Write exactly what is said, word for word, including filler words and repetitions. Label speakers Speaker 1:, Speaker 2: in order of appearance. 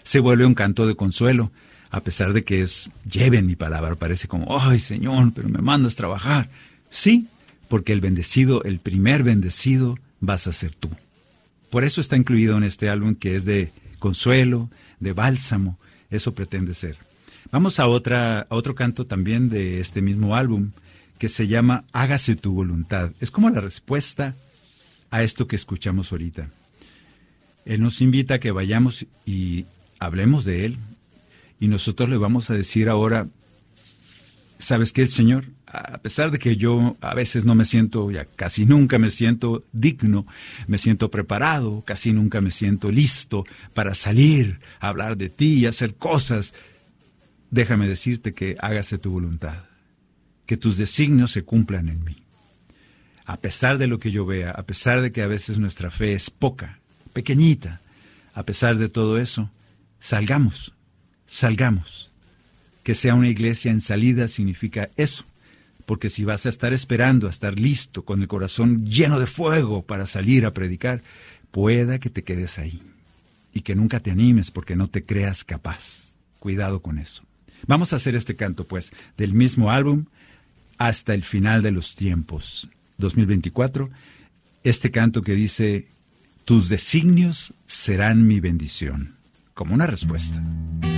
Speaker 1: se vuelve un canto de consuelo, a pesar de que es, lleven mi palabra, parece como, ay Señor, pero me mandas trabajar. Sí, porque el bendecido, el primer bendecido, vas a ser tú. Por eso está incluido en este álbum, que es de consuelo, de bálsamo, eso pretende ser. Vamos a, otra, a otro canto también de este mismo álbum, que se llama Hágase tu voluntad. Es como la respuesta a esto que escuchamos ahorita. Él nos invita a que vayamos y hablemos de Él, y nosotros le vamos a decir ahora, ¿sabes qué, Señor? A pesar de que yo a veces no me siento, ya casi nunca me siento digno, me siento preparado, casi nunca me siento listo para salir a hablar de ti y hacer cosas, déjame decirte que hágase tu voluntad, que tus designios se cumplan en mí. A pesar de lo que yo vea, a pesar de que a veces nuestra fe es poca, pequeñita, a pesar de todo eso, salgamos, salgamos. Que sea una iglesia en salida significa eso, porque si vas a estar esperando a estar listo, con el corazón lleno de fuego para salir a predicar, pueda que te quedes ahí y que nunca te animes porque no te creas capaz. Cuidado con eso. Vamos a hacer este canto, pues, del mismo álbum hasta el final de los tiempos, dos mil veinticuatro, este canto que dice, tus designios serán mi bendición, como una respuesta.